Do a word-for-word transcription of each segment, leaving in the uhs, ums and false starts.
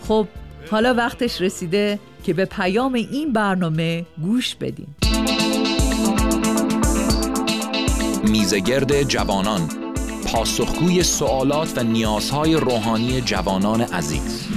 خب حالا وقتش رسیده که به پیام این برنامه گوش بدیم. میزگرد جوانان، پاسخگوی سوالات و نیازهای روحانی جوانان عزیز.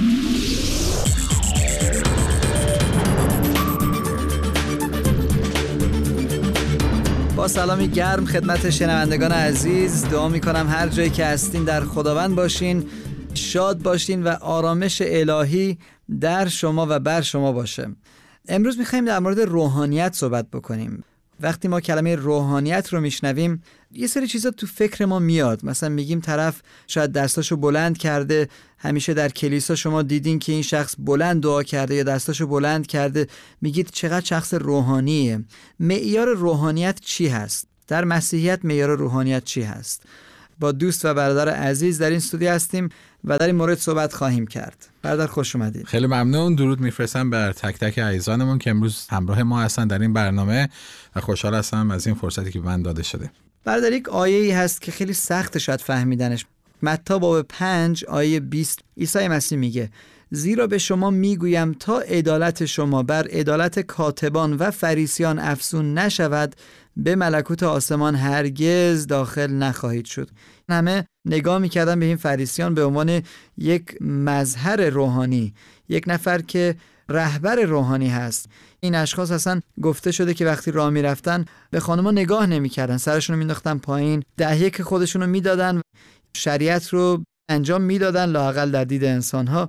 با سلامی گرم خدمت شنوندگان عزیز، دعا میکنم هر جایی که هستین در خداوند باشین، شاد باشین و آرامش الهی در شما و بر شما باشه. امروز میخوایم در مورد روحانیت صحبت بکنیم. وقتی ما کلمه روحانیت رو میشنویم یه سری چیزا تو فکر ما میاد. مثلا میگیم طرف شاید دستاشو بلند کرده، همیشه در کلیسا شما دیدین که این شخص بلند دعا کرده یا دستاشو بلند کرده، میگید چقدر شخص روحانیه. معیار روحانیت چی هست؟ در مسیحیت معیار روحانیت چی هست؟ با دوست و برادر عزیز در این استودیو هستیم و در این مورد صحبت خواهیم کرد. برادر خوش اومدید. خیلی ممنون. درود میفرستم بر تک تک عزیزانمون که امروز همراه ما هستن در این برنامه و خوشحال هستم از این فرصتی که به من داده شده. برادر یک آیه‌ای هست که خیلی سخت شاید فهمیدنش. متی باب پنج آیه بیست عیسی مسیح میگه زیرا به شما میگویم تا عدالت شما بر عدالت کاتبان و فریسیان افزون نشود به ملکوت آسمان هرگز داخل نخواهید شد. همه نگاه میکردن به این فریسیان به عنوان یک مظهر روحانی، یک نفر که رهبر روحانی هست. این اشخاص اصلا گفته شده که وقتی راه میرفتن به خانم‌ها نگاه نمیکردن، سرشون رو مینداختن پایین، دهیه که خودشون رو میدادن، شریعت رو انجام میدادن لااقل در دید انسان‌ها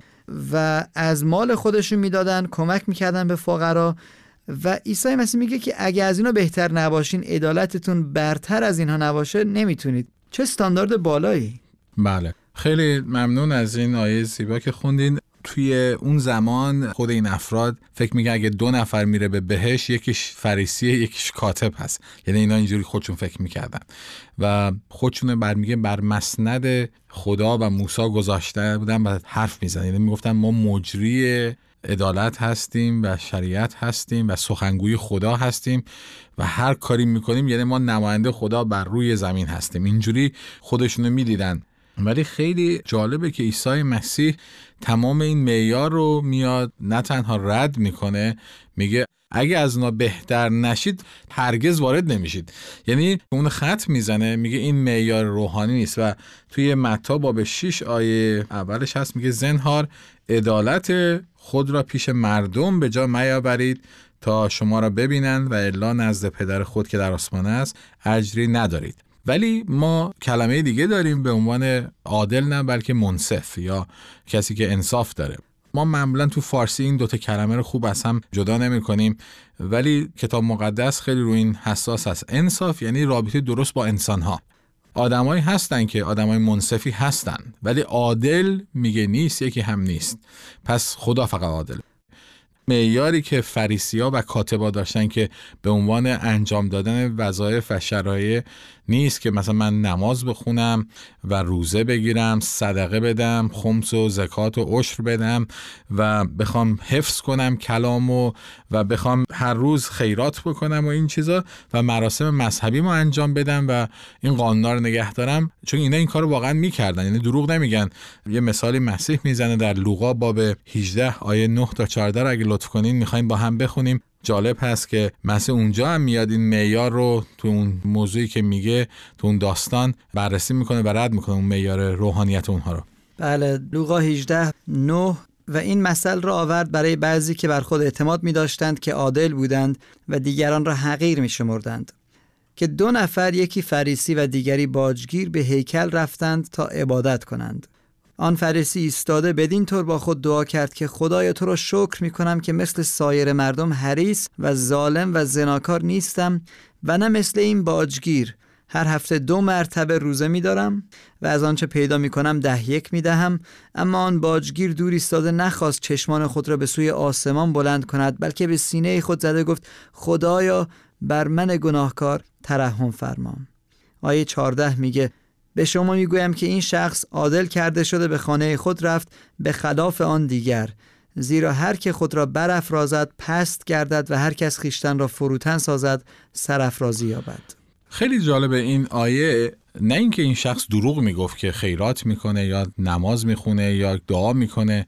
و از مال خودشون میدادن، کمک میکردن به فقرا. و عیسی مسیح میگه که اگه از اینا بهتر نباشین، عدالتتون برتر از اینها نباشه، نمیتونید. چه استاندارد بالایی. بله، خیلی ممنون از این آیه زیبا که خوندین. توی اون زمان خود این افراد فکر میگه اگه دو نفر میره به بهشت، یکیش فریسیه یکیش کاتب هست. یعنی اینا اینجوری خودشون فکر میکردن و خودشون بر میگه بر مسند خدا و موسی گذاشته بودن و حرف میزنن. یعنی میگفتن ما مجری عدالت هستیم و شریعت هستیم و سخنگوی خدا هستیم و هر کاری میکنیم یعنی ما نماینده خدا بر روی زمین هستیم. اینجوری خودشونو میدیدن. ولی خیلی جالبه که عیسی مسیح تمام این معیار رو میاد نه تنها رد میکنه، میگه اگه از اونا بهتر نشید هرگز وارد نمیشید. یعنی اون خط میزنه، میگه این معیار روحانی نیست. و توی متی باب شش آیه اولش هست میگه زنهار عدالت خود را پیش مردم به جا میاورید تا شما را ببینند و الا نزد پدر خود که در آسمان است اجری ندارید. ولی ما کلمه دیگه داریم به عنوان عادل، نه بلکه منصف یا کسی که انصاف داره. ما معمولا تو فارسی این دوتا کلمه رو خوب از هم جدا نمی کنیم، ولی کتاب مقدس خیلی روی این حساس است. انصاف یعنی رابطه درست با انسان‌ها. آدمایی هستن که آدمای منصفی هستن، ولی عادل میگه نیست، یکی هم نیست. پس خدا فقط عادل. معیاری که فریسی‌ها و کاتبا داشتن که به عنوان انجام دادن وظایف و شرایع نیست که مثلا من نماز بخونم و روزه بگیرم، صدقه بدم، خمس و زکات و عشر بدم و بخوام حفظ کنم کلامو و بخوام هر روز خیرات بکنم و این چیزا و مراسم مذهبی ما انجام بدم و این قانونا رو نگه دارم. چون اینا این کارو واقعا میکردن، یعنی دروغ نمیگن. یه مثالی مسیح میزنه در لوقا باب هجده آیه نه تا چهارده رو اگه لطف کنین میخوایم با هم بخونیم. جالب هست که مسیح اونجا هم میاد این معیار رو تو اون موضوعی که میگه تو اون داستان بررسی میکنه و رد میکنه اون معیار روحانیت اونها رو. بله، لوقا هجده نه و این مثل را آورد برای بعضی که بر خود اعتماد می‌داشتند که عادل بودند و دیگران را حقیر می‌شمردند، که دو نفر، یکی فریسی و دیگری باجگیر، به هیکل رفتند تا عبادت کنند. آن فریسی ایستاده بدین طور با خود دعا کرد که خدایا تو را شکر می‌کنم که مثل سایر مردم حریص و ظالم و زناکار نیستم و نه مثل این باجگیر. هر هفته دو مرتبه روزه می دارم و از آنچه پیدا می کنم ده یک می دهم. اما آن باجگیر دور ایستاده نخواست چشمان خود را به سوی آسمان بلند کند، بلکه به سینه خود زده گفت خدایا بر من گناهکار ترحم فرما. آیه چهارده میگه به شما میگویم که این شخص عادل کرده شده به خانه خود رفت به خلاف آن دیگر، زیرا هر که خود را برافرازد پست گردد و هر کس خویشتن را فروتن سازد سرافرازی یابد. خیلی جالبه این آیه. نه اینکه این شخص دروغ میگفت که خیرات میکنه یا نماز میخونه یا دعا میکنه،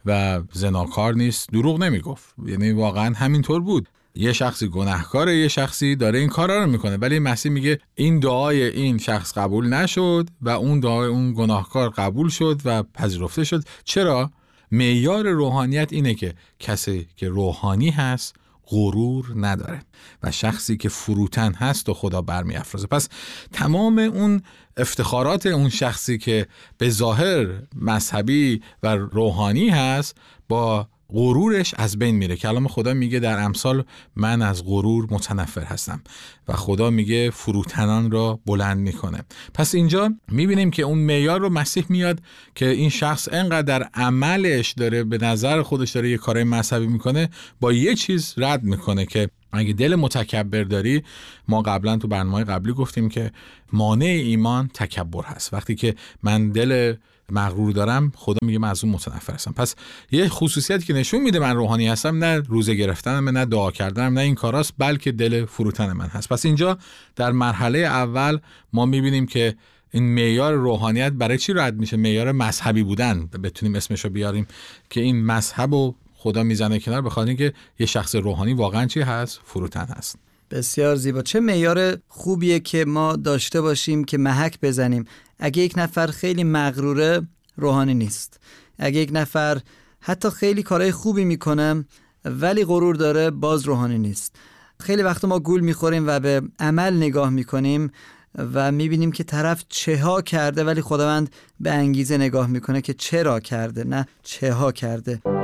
و زناکار نیست، دروغ نمیگفت. یعنی واقعا همینطور بود. یه شخصی گناهکاره، یه شخصی داره این کارا رو میکنه، ولی مسیح میگه این دعای این شخص قبول نشد و اون دعای اون گناهکار قبول شد و پذیرفته شد. چرا؟ معیار روحانیت اینه که کسی که روحانی هست غرور نداره و شخصی که فروتن هست و خدا برمی افرازه. پس تمام اون افتخارات اون شخصی که به ظاهر مذهبی و روحانی هست با غرورش از بین میره. کلام خدا میگه در امثال من از غرور متنفر هستم و خدا میگه فروتنان را بلند میکنه. پس اینجا میبینیم که اون معیار رو مسیح میاد که این شخص انقدر در عملش داره به نظر خودش داره یه کارای مذهبی میکنه، با یه چیز رد میکنه که اگه دل متکبر داری، ما قبلا تو برنامه قبلی گفتیم که مانع ایمان تکبر هست. وقتی که من دل مغرور دارم، خدا میگه من از اون متنفر هستم. پس یه خصوصیتی که نشون میده من روحانی هستم نه روزه گرفتنم، نه دعا کردنم، نه این کاراست، بلکه دل فروتن من هست. پس اینجا در مرحله اول ما میبینیم که این معیار روحانیت برای چی رد میشه؟ معیار مذهبی بودن بتونیم اسمشو بیاریم که این مذهبو خدا میزنه کنار، به خاطر اینکه یه شخص روحانی واقعا چی هست؟ فروتن هست. بسیار زیبا. چه معیار خوبیه که ما داشته باشیم که محک بزنیم. اگه یک نفر خیلی مغروره، روحانی نیست. اگه یک نفر حتی خیلی کارهای خوبی میکنه ولی غرور داره، باز روحانی نیست. خیلی وقت ما گول میخوریم و به عمل نگاه میکنیم و میبینیم که طرف چه ها کرده، ولی خداوند به انگیزه نگاه میکنه که چرا کرده، نه چه ها کرده.